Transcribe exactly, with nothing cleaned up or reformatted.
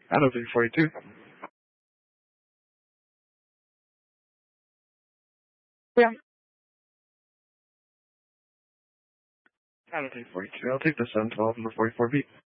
I don't think forty-two. Yeah. I don't think forty-two. I'll take the seven twelve number forty-four B.